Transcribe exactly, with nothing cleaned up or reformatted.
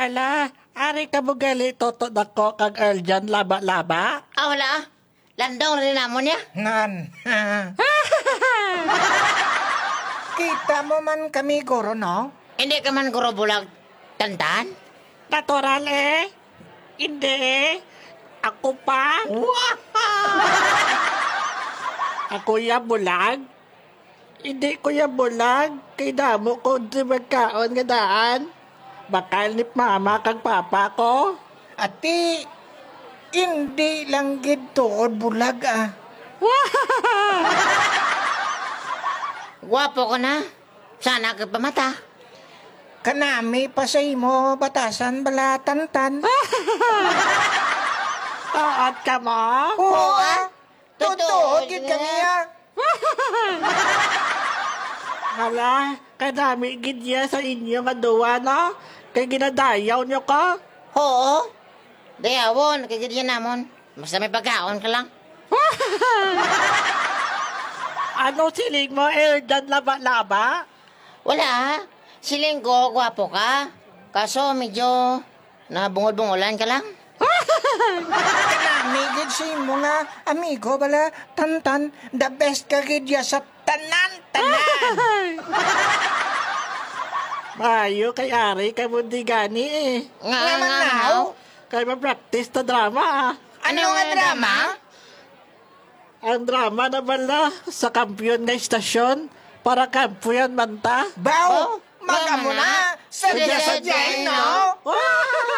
Ala, ari ka mo gali toto dako kag Earl dyan laba-laba? Ah, wala. Landong rin namon ya. Nan. Kita mo man kami, guro, no? Hindi ka man guro bulag tantan. Natural eh. Hindi. Ako pa. Ako ya bulag. Hindi ko ya bulag. Kay damo ko di magkaon nga daan. Bakal ni mama kag papa ko. Ati, hindi lang gid tuod bulag, ah. Gwapo ko na. Sana ka pamata. Kanami pa sa imo, batasan bala tantan. Taot ka mo? Oo, ah. Totoo, Totoo, gid gid kami, nga. ah. Hala, kadami gid ya sa inyo nga duwa, no? Kay ginadayaw nyo ka. Oo. Dayawon, kay ganyan namon. Basta may pagkaon ka lang. Ano siling mo, Erdan laba-laba? Wala. Siling ko, gwapo ka. Kaso medyo nabungol-bungolan ka lang. Kanami gid sa imo nga amigo bala tantan, the best ka gid ya sa tanan-tanan. Mayo kay Ari, kay Mundi gani eh. Nga, Nga nga, man nga. now. Kay ma-practice na drama ah. Ano nga drama? Ang drama na bala sa kampiyon nga istasyon para kampiyon man ta. Baw, Oh, mag-amo tama na. na. Sadya-sadya, no? Wow!